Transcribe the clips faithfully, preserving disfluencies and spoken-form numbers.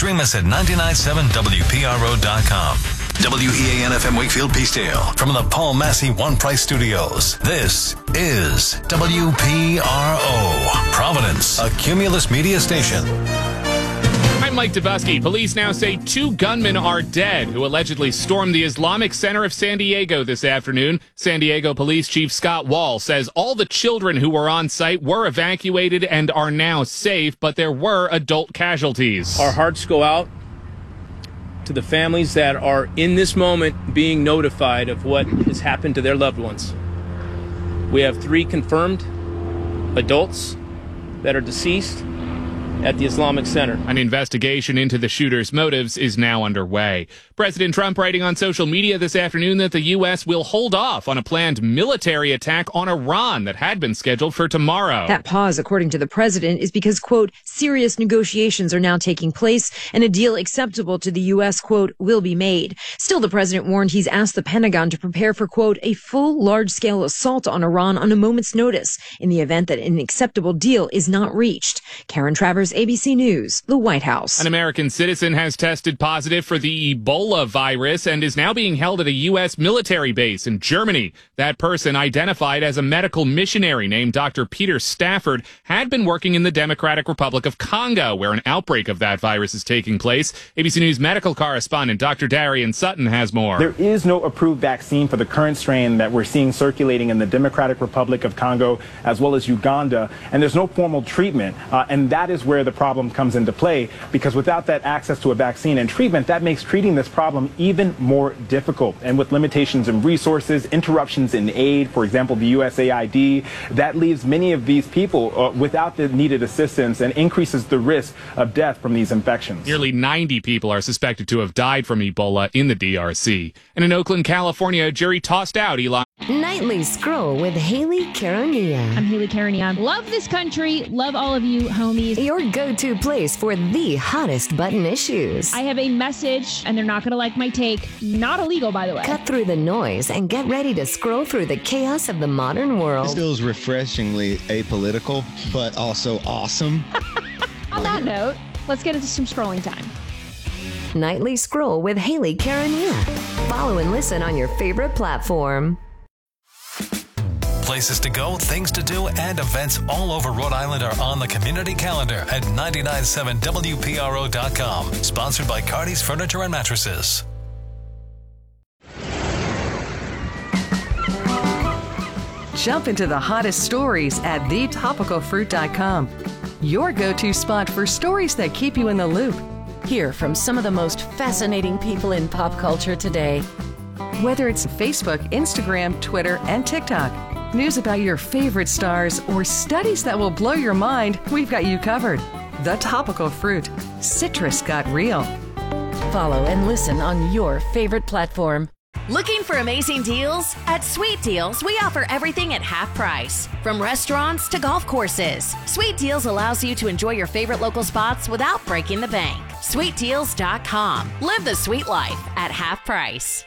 Stream us at nine nine seven W P R O dot com. W E A N F M Wakefield Peacedale from the Paul Massey One Price Studios. This is W P R O, Providence, a Cumulus media station. I'm Mike Dubusky. Police now say two gunmen are dead who allegedly stormed the Islamic Center of San Diego this afternoon. San Diego Police Chief Scott Wall says all the children who were on site were evacuated and are now safe, but there were adult casualties. Our hearts go out to the families that are in this moment being notified of what has happened to their loved ones. We have three confirmed adults that are deceased at the Islamic Center. An investigation into the shooter's motives is now underway. President Trump writing on social media this afternoon that the U S will hold off on a planned military attack on Iran that had been scheduled for tomorrow. That pause, according to the president, is because, quote, serious negotiations are now taking place and a deal acceptable to the U S, quote, will be made. Still, the president warned he's asked the Pentagon to prepare for, quote, a full large-scale assault on Iran on a moment's notice in the event that an acceptable deal is not reached. Karen Travers, A B C News, the White House. An American citizen has tested positive for the Ebola virus and is now being held at a U S military base in Germany. That person, identified as a medical missionary named Doctor Peter Stafford, had been working in the Democratic Republic of Congo, where an outbreak of that virus is taking place. A B C News medical correspondent Doctor Darian Sutton has more. There is no approved vaccine for the current strain that we're seeing circulating in the Democratic Republic of Congo as well as Uganda, and there's no formal treatment, uh, and that is where the problem comes into play, because without that access to a vaccine and treatment, that makes treating this problem even more difficult. And with limitations in resources, interruptions in aid, for example, the U S A I D, that leaves many of these people uh, without the needed assistance and increases the risk of death from these infections. Nearly ninety people are suspected to have died from Ebola in the D R C. And in Oakland, California, a jury tossed out Eli. Nightly Scroll with Haley Karania. I'm Haley Karania. Love this country. Love all of you, homies. Your go-to place for the hottest button issues. I have a message, and they're not going to like my take. Not illegal, by the way. Cut through the noise and get ready to scroll through the chaos of the modern world. This feels refreshingly apolitical, but also awesome. On that note, let's get into some scrolling time. Nightly Scroll with Haley Karania. Follow and listen on your favorite platform. Places to go, things to do, and events all over Rhode Island are on the community calendar at nine nine seven W P R O dot com. Sponsored by Cardi's Furniture and Mattresses. Jump into the hottest stories at the topical fruit dot com. Your go-to spot for stories that keep you in the loop. Hear from some of the most fascinating people in pop culture today. Whether it's Facebook, Instagram, Twitter, and TikTok, news about your favorite stars, or studies that will blow your mind, we've got you covered. The Topical Fruit. Citrus got real. Follow and listen on your favorite platform. Looking for amazing deals? At Sweet Deals, we offer everything at half price. From restaurants to golf courses, Sweet Deals allows you to enjoy your favorite local spots without breaking the bank. sweet deals dot com. Live the sweet life at half price.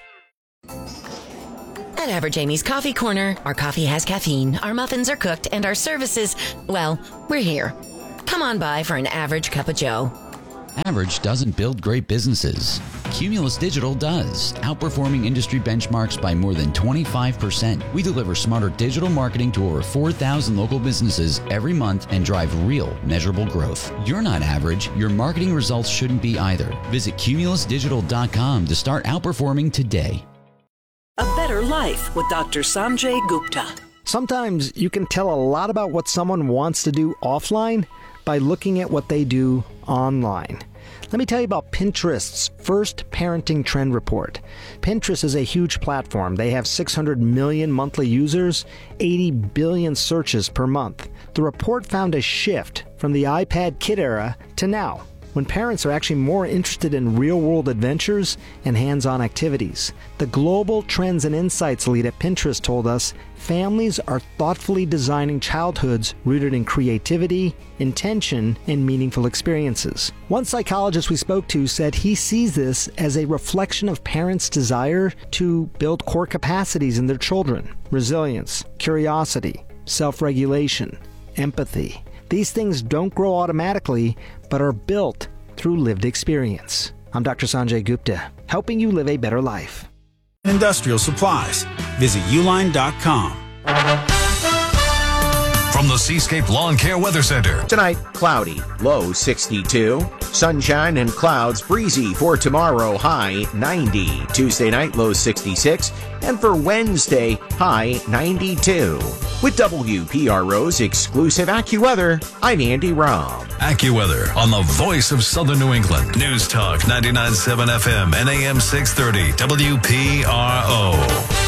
At Average Amy's Coffee Corner, our coffee has caffeine, our muffins are cooked, and our services, well, we're here. Come on by for an average cup of joe. Average doesn't build great businesses. Cumulus Digital does, outperforming industry benchmarks by more than twenty-five percent. We deliver smarter digital marketing to over four thousand local businesses every month and drive real, measurable growth. You're not average. Your marketing results shouldn't be either. Visit cumulus digital dot com to start outperforming today. A Better Life with Doctor Sanjay Gupta. Sometimes you can tell a lot about what someone wants to do offline by looking at what they do online. Let me tell you about Pinterest's first parenting trend report. Pinterest is a huge platform. They have six hundred million monthly users, eighty billion searches per month. The report found a shift from the iPad kid era to now, when parents are actually more interested in real-world adventures and hands-on activities. The Global Trends and Insights lead at Pinterest told us families are thoughtfully designing childhoods rooted in creativity, intention, and meaningful experiences. One psychologist we spoke to said he sees this as a reflection of parents' desire to build core capacities in their children: resilience, curiosity, self-regulation, empathy. These things don't grow automatically, but are built through lived experience. I'm Doctor Sanjay Gupta, helping you live a better life. Industrial supplies. Visit uline dot com. From the Seascape Lawn Care Weather Center. Tonight, cloudy, low sixty-two. Sunshine and clouds, breezy for tomorrow, high ninety. Tuesday night, low sixty-six. And for Wednesday, high ninety-two. With W P R O's exclusive AccuWeather, I'm Andy Robb. AccuWeather on the voice of Southern New England. News Talk ninety-nine point seven F M and A M six thirty W P R O.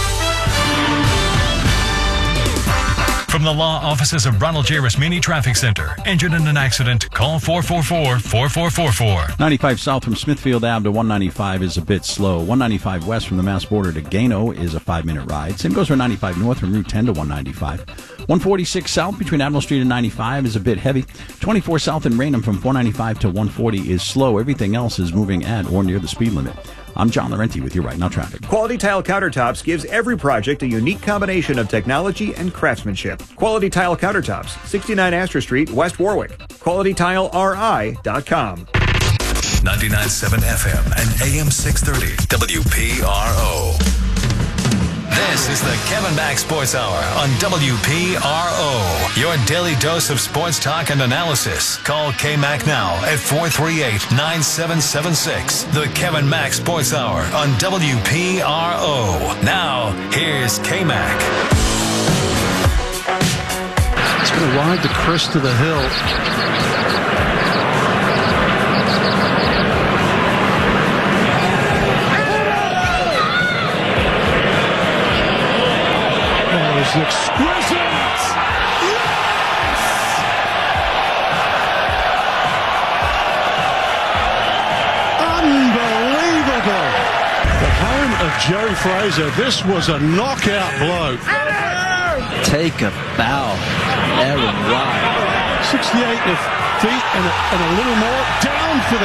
From the law offices of Ronald J. Rasmini Traffic Center. Injured in an accident? Call four four four, four four four four. ninety-five south from Smithfield Avenue to one ninety-five is a bit slow. one ninety-five west from the Mass border to Gano is a five-minute ride. Same goes for ninety-five north from Route ten to one ninety-five. one forty-six south between Admiral Street and ninety-five is a bit heavy. twenty-four south in Raynham from four ninety-five to one forty is slow. Everything else is moving at or near the speed limit. I'm John Laurenti with your Right Now Traffic. Quality Tile Countertops gives every project a unique combination of technology and craftsmanship. Quality Tile Countertops, sixty-nine Astor Street, West Warwick. Quality Tile R I dot com. ninety-nine point seven F M and A M six thirty W P R O. This is the Kevin Mack Sports Hour on W P R O. Your daily dose of sports talk and analysis. Call K-Mac now at four three eight, nine seven seven six. The Kevin Mack Sports Hour on W P R O. Now, here's K-Mac. It's going to ride the crest of the hill. Exquisite! Yes! Unbelievable! The home of Joe Fraser. This was a knockout blow. Take a bow, Aaron Rai. sixty-eight feet and a, and a little more. Down for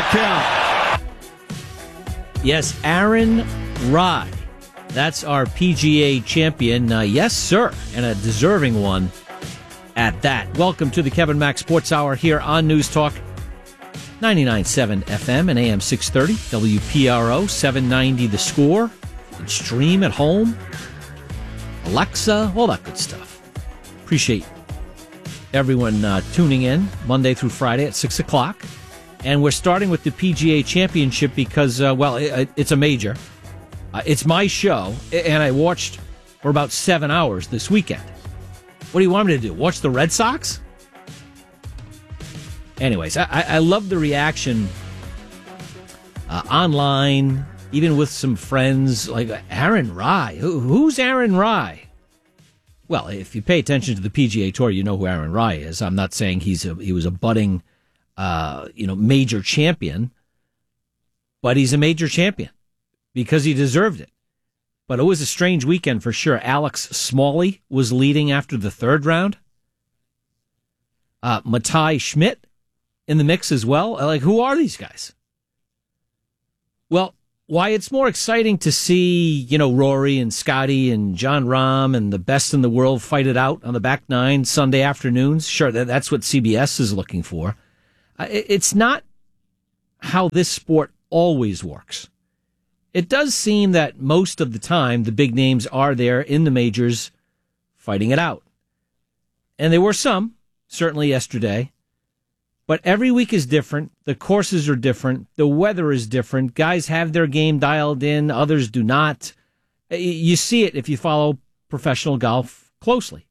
the count. Yes, Aaron Rai. That's our P G A champion. Uh, yes, sir. And a deserving one at that. Welcome to the Kevin Mack Sports Hour here on News Talk ninety-nine point seven F M and A M six thirty W P R O, seven ninety The Score. You can stream at home, Alexa, all that good stuff. Appreciate everyone uh, tuning in Monday through Friday at six o'clock. And we're starting with the P G A Championship because, uh, well, it, it's a major. Uh, it's my show, and I watched for about seven hours this weekend. What do you want me to do? Watch the Red Sox? Anyways, I, I love the reaction uh, online, even with some friends like Aaron Rai. Who, who's Aaron Rai? Well, if you pay attention to the P G A Tour, you know who Aaron Rai is. I'm not saying he's a, he was a budding, uh, you know, major champion, but he's a major champion. Because he deserved it. But it was a strange weekend for sure. Alex Smalley was leading after the third round. Uh, Matai Schmidt in the mix as well. Like, who are these guys? Well, why it's more exciting to see, you know, Rory and Scotty and John Rahm and the best in the world fight it out on the back nine Sunday afternoons. Sure, that's what C B S is looking for. Uh, it's not how this sport always works. It does seem that most of the time the big names are there in the majors fighting it out. And there were some, certainly yesterday. But every week is different. The courses are different. The weather is different. Guys have their game dialed in. Others do not. You see it if you follow professional golf closely.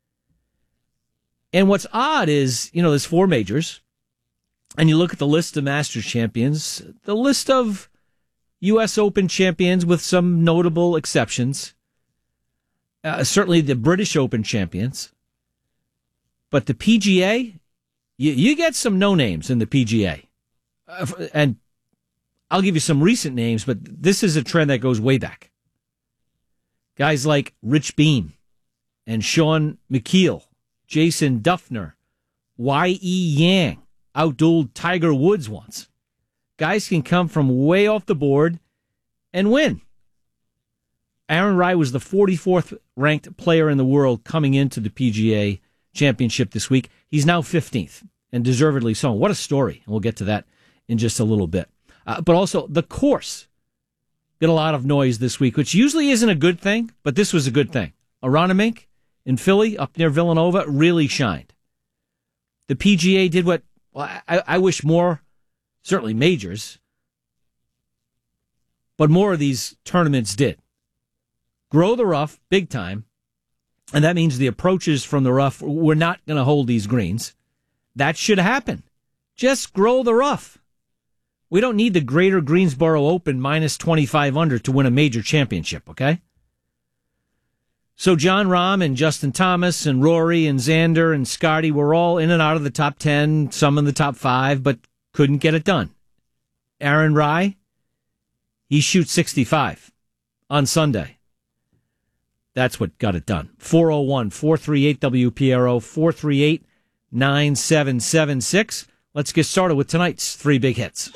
And what's odd is, you know, there's four majors. And you look at the list of Masters champions, the list of U S Open champions with some notable exceptions. Uh, certainly the British Open champions. But the P G A, you, you get some no-names in the P G A. Uh, and I'll give you some recent names, but this is a trend that goes way back. Guys like Rich Beem and Sean McKeel, Jason Duffner, Y E. Yang, outdueled Tiger Woods once. Guys can come from way off the board and win. Aaron Rai was the forty-fourth ranked player in the world coming into the P G A Championship this week. He's now fifteenth, and deservedly so. What a story, and we'll get to that in just a little bit. Uh, but also, the course did a lot of noise this week, which usually isn't a good thing, but this was a good thing. Aronimink in Philly, up near Villanova, really shined. The P G A did what well, I, I wish more, certainly majors, but more of these tournaments did. Grow the rough big time, and that means the approaches from the rough, we're not going to hold these greens. That should happen. Just grow the rough. We don't need the Greater Greensboro Open minus twenty-five under to win a major championship, okay? So Jon Rahm and Justin Thomas and Rory and Xander and Scotty were all in and out of the top ten, some in the top five, but couldn't get it done. Aaron Rai, he shoots sixty-five on Sunday. That's what got it done. four oh one, four three eight, W P R O, four three eight, nine seven seven six. Let's get started with tonight's three big hits.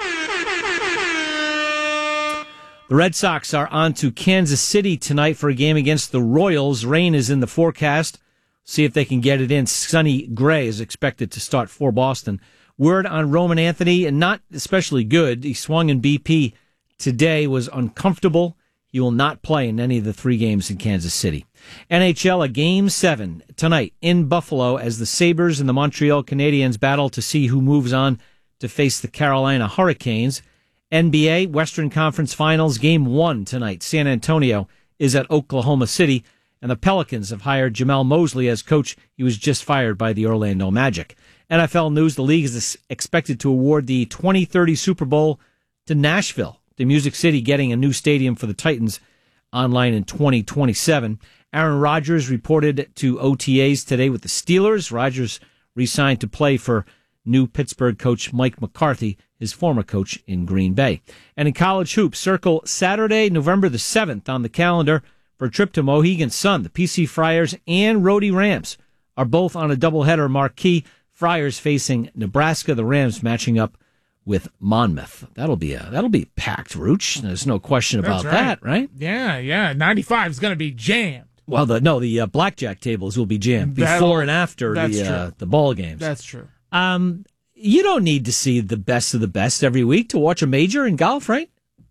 The Red Sox are on to Kansas City tonight for a game against the Royals. Rain is in the forecast. See if they can get it in. Sonny Gray is expected to start for Boston. Word on Roman Anthony, and not especially good. He swung in B P today, was uncomfortable. He will not play in any of the three games in Kansas City. N H L, a game seven tonight in Buffalo as the Sabres and the Montreal Canadiens battle to see who moves on to face the Carolina Hurricanes. N B A, Western Conference Finals, game one tonight. San Antonio is at Oklahoma City, and the Pelicans have hired Jamel Mosley as coach. He was just fired by the Orlando Magic. N F L news, the league is expected to award the twenty thirty Super Bowl to Nashville, the Music City getting a new stadium for the Titans online in twenty twenty-seven. Aaron Rodgers reported to O T As today with the Steelers. Rodgers re-signed to play for new Pittsburgh coach Mike McCarthy, his former coach in Green Bay. And in college hoops, circle Saturday, November the seventh on the calendar for a trip to Mohegan Sun. The P C Friars and Rhody Rams are both on a doubleheader marquee. Friars facing Nebraska, the Rams matching up with Monmouth. That'll be a that'll be packed, Rooch. There's no question about That's right. that, right? Yeah, yeah. ninety-five is going to be jammed. Well, the no, the uh, blackjack tables will be jammed before That'll- and after that's the uh, true. the ball games. That's true. Um, you don't need to see the best of the best every week to watch a major in golf, right?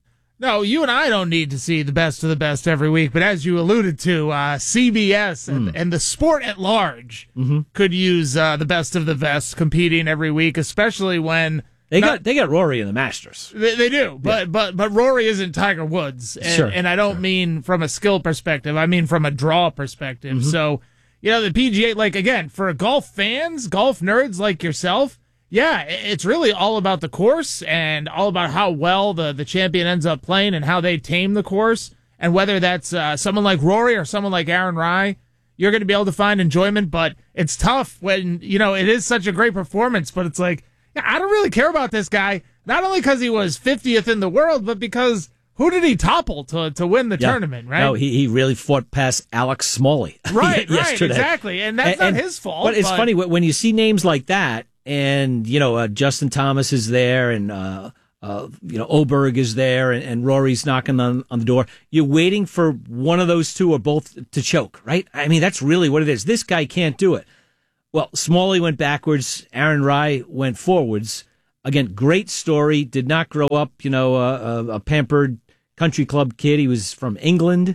No, you and I don't need to see the best of the best every week, but as you alluded to, uh, C B S and, Mm. and the sport at large Mm-hmm. could use uh, the best of the best competing every week, especially when They not- got they got Rory in the Masters. They, they do, but but but Rory isn't Tiger Woods, and, Sure, and I don't mean from a skill perspective. I mean from a draw perspective. Mm-hmm. So you know the P G A, like again, for golf fans, golf nerds like yourself, yeah, i- it's really all about the course and all about how well the the champion ends up playing and how they tame the course, and whether that's uh, someone like Rory or someone like Aaron Rai, you're going to be able to find enjoyment. But it's tough when you know it is such a great performance, but it's like. Yeah, I don't really care about this guy, not only because he was fiftieth in the world, but because who did he topple to to win the Yeah. tournament, right? No, he, he really fought past Alex Smalley. right, right, yesterday. exactly. And that's And- not and- his fault. But it's funny when when you see names like that, and you know uh, Justin Thomas is there, and uh, uh, you know Oberg is there, and, and Rory's knocking on on the door. You're waiting for one of those two or both to choke, right? I mean, that's really what it is. This guy can't do it. Well, Smalley went backwards. Aaron Rai went forwards. Again, great story. Did not grow up, you know, a, a pampered country club kid. He was from England,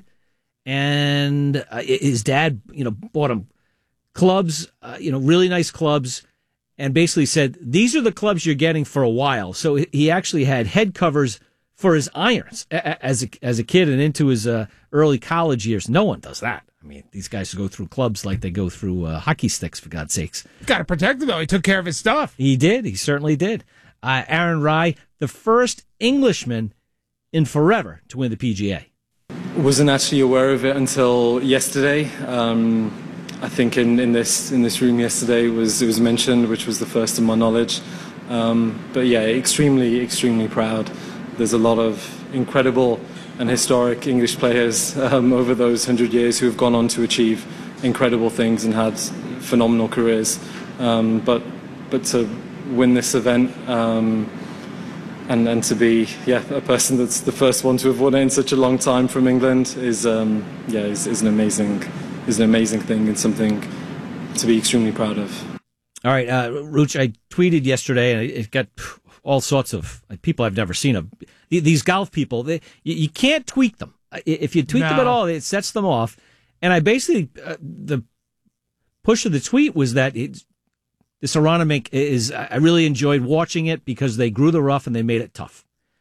and uh, his dad, you know, bought him clubs, uh, you know, really nice clubs, and basically said, these are the clubs you're getting for a while. So he actually had head covers for his irons as a, as a kid and into his uh, early college years. No one does that. I mean, these guys go through clubs like they go through uh, hockey sticks, for God's sakes. Got to protect him, though. He took care of his stuff. He did. He certainly did. Uh, Aaron Rai, the first Englishman in forever to win the P G A. Wasn't actually aware of it until yesterday. Um, I think in, in this in this room yesterday was it was mentioned, which was the first to my knowledge. Um, but yeah, extremely, extremely proud. There's a lot of incredible and historic English players um, over those hundred years who have gone on to achieve incredible things and had phenomenal careers. Um, but but to win this event um, and and to be yeah a person that's the first one to have won it in such a long time from England is um, yeah is, is an amazing is an amazing thing and something to be extremely proud of. All right, uh, Rooch, I tweeted yesterday, and it got all sorts of like, people I've never seen. Of these golf people, they, you, you can't tweak them. If you tweak No. them at all, it sets them off. And I basically uh, the push of the tweet was that it, this Aronimink is. I really enjoyed watching it because they grew the rough and they made it tough.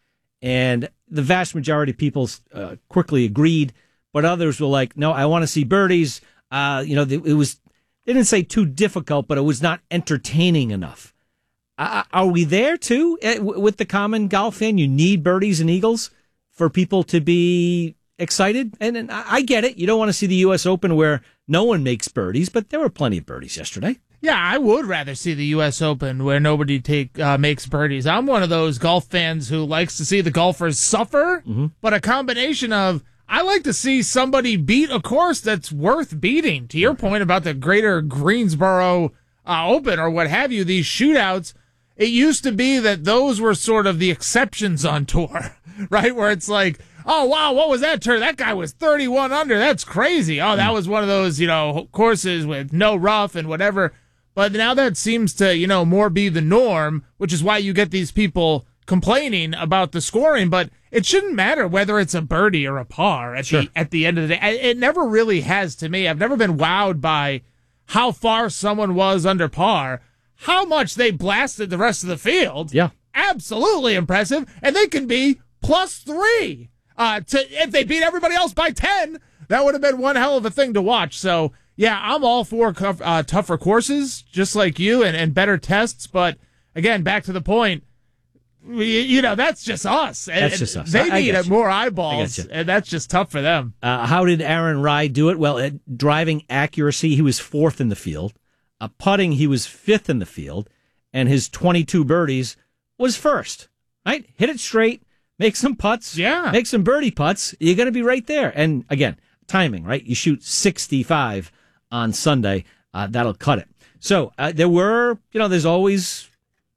And the vast majority of people uh, quickly agreed, but others were like, "No, I want to see birdies." Uh, you know, it was. They didn't say too difficult, but it was not entertaining enough. Uh, are we there too uh, with the common golf fan? You need birdies and eagles for people to be excited, and, and I get it. You don't want to see the U S Open where no one makes birdies, but there were plenty of birdies yesterday. Yeah, I would rather see the U S Open where nobody take uh, makes birdies. I'm one of those golf fans who likes to see the golfers suffer, mm-hmm. but a combination of I like to see somebody beat a course that's worth beating. To your point about the Greater Greensboro uh, Open or what have you, these shootouts, it used to be that those were sort of the exceptions on tour, right? Where it's like, oh, wow, what was that turn? That guy was thirty-one under. That's crazy. Oh, that was one of those, you know, courses with no rough and whatever. But now that seems to, you know, more be the norm, which is why you get these people complaining about the scoring. But it shouldn't matter whether it's a birdie or a par at Sure. the at the end of the day. It never really has to me. I've never been wowed by how far someone was under par. How much they blasted the rest of the field. Yeah. Absolutely impressive. And they can be plus three. Uh, to if they beat everybody else by ten, that would have been one hell of a thing to watch. So, yeah, I'm all for uh, tougher courses, just like you, and, and better tests. But, again, back to the point, we, you know, that's just us. And, That's just us. They I- I need get you. more I eyeballs, get you. and that's just tough for them. Uh, how did Aaron Rai do it? Well, at driving accuracy, he was fourth in the field. Uh, putting, he was fifth in the field. And his twenty-two birdies was first, right? Hit it straight, make some putts, yeah, make some birdie putts. You're going to be right there. And again, timing, right? You shoot sixty-five on Sunday. Uh, that'll cut it. So uh, there were, you know, there's always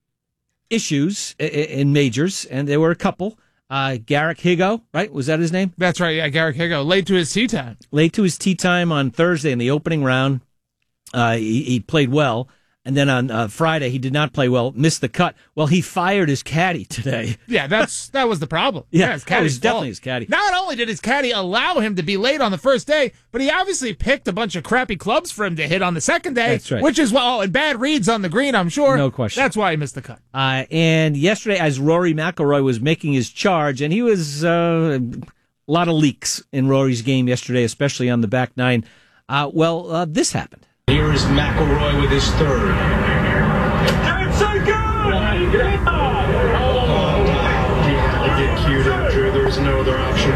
issues in, in majors, and there were a couple. Uh, Garrick Higo, right? Was that his name? That's right, yeah, Garrick Higo. Late to his tee time. Late to his tee time on Thursday in the opening round. Uh, he, he played well. And then on uh, Friday, he did not play well, missed the cut. Well, he fired his caddy today. Yeah, that's that was the problem. Yeah, his that was caddy's definitely fault. his caddy. Not only did his caddy allow him to be late on the first day, but he obviously picked a bunch of crappy clubs for him to hit on the second day. That's right. Which is, well, oh, and bad reads on the green, I'm sure. No question. That's why he missed the cut. Uh, and yesterday, as Rory McIlroy was making his charge, and he was uh, a lot of leaks in Rory's game yesterday, especially on the back nine. Uh, well, uh, this happened. Here is McIlroy with his third. It's a go! Oh, he had to get cued up, Drew. There was no other option.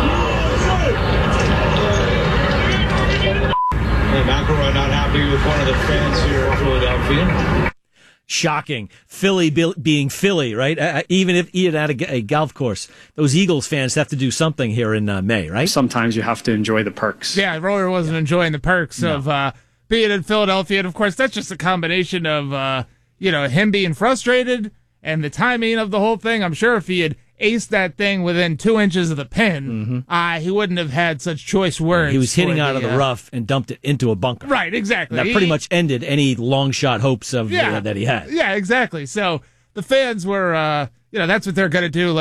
And McIlroy not happy with one of the fans here in Philadelphia. Shocking. Philly be- being Philly, right? Uh, even if even at a, a golf course, those Eagles fans have to do something here in uh, May, right? Sometimes you have to enjoy the perks. Yeah, Rory wasn't yeah. enjoying the perks no. of uh, being in Philadelphia. And, of course, that's just a combination of, uh, you know, him being frustrated and the timing of the whole thing. I'm sure if he had aced that thing within two inches of the pin, mm-hmm. uh, he wouldn't have had such choice words. He was hitting out the, of the uh, rough and dumped it into a bunker. Right, exactly. And that pretty he, much ended any long shot hopes of yeah, uh, that he had. Yeah, exactly. So the fans were, uh, you know, that's what they're going to do.